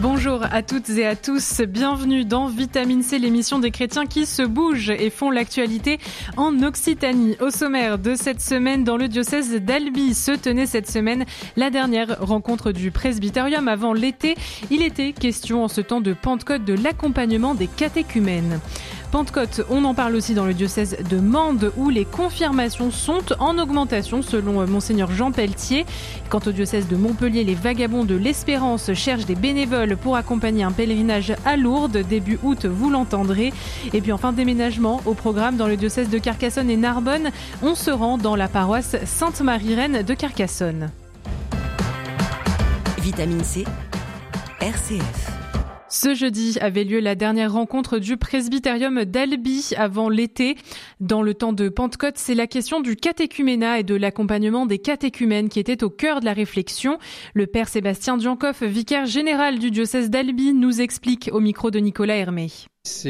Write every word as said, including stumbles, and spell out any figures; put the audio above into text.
Bonjour à toutes et à tous, bienvenue dans Vitamine C, l'émission des chrétiens qui se bougent et font l'actualité en Occitanie. Au sommaire de cette semaine, dans le diocèse d'Albi, se tenait cette semaine la dernière rencontre du presbytérium avant l'été. Il était question en ce temps de Pentecôte de l'accompagnement des catéchumènes. Pentecôte, on en parle aussi dans le diocèse de Mende où les confirmations sont en augmentation selon Monseigneur Jean Pelletier. Quant au diocèse de Montpellier, les vagabonds de l'Espérance cherchent des bénévoles pour accompagner un pèlerinage à Lourdes début août, vous l'entendrez. Et puis enfin, déménagement au programme dans le diocèse de Carcassonne et Narbonne. On se rend dans la paroisse Sainte-Marie-Reine de Carcassonne. Vitamine C, R C F. Ce jeudi avait lieu la dernière rencontre du presbytérium d'Albi avant l'été. Dans le temps de Pentecôte, c'est la question du catéchuménat et de l'accompagnement des catéchumènes qui était au cœur de la réflexion. Le père Sébastien Diancoff, vicaire général du diocèse d'Albi, nous explique au micro de Nicolas Hermé. C'est